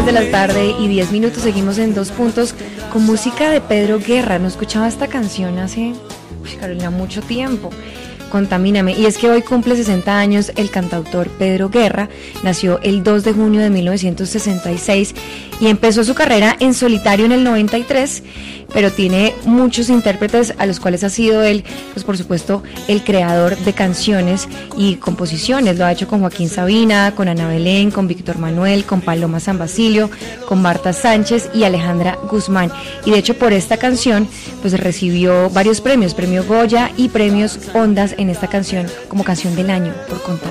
3 de la tarde y 10 minutos, seguimos en Dos Puntos con música de Pedro Guerra. No escuchaba esta canción hace, Carolina, mucho tiempo. Contamíname. Y es que hoy cumple 60 años el cantautor Pedro Guerra. Nació el 2 de junio de 1966 y empezó su carrera en solitario en el 93, pero tiene muchos intérpretes a los cuales ha sido él, pues por supuesto, el creador de canciones y composiciones. Lo ha hecho con Joaquín Sabina, con Ana Belén, con Víctor Manuel, con Paloma San Basilio, con Marta Sánchez y Alejandra Guzmán. Y de hecho por esta canción pues recibió varios premios, premio Goya y premios Ondas en esta canción como canción del año por Contamíname.